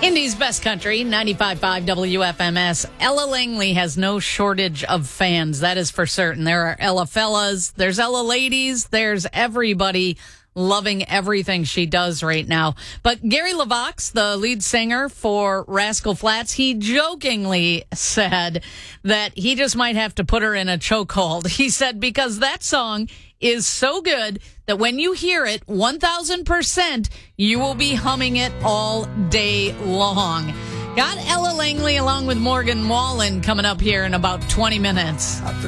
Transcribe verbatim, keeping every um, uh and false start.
Indy's best country, ninety-five point five W F M S. Ella Langley has no shortage of fans, that is for certain. There are Ella fellas, there's Ella ladies, there's everybody loving everything she does right now. But Gary LeVox, the lead singer for Rascal Flatts, he jokingly said that he just might have to put her in a chokehold. He said because that song is so good that when you hear it, one thousand percent, you will be humming it all day long. Got Ella Langley along with Morgan Wallen coming up here in about twenty minutes.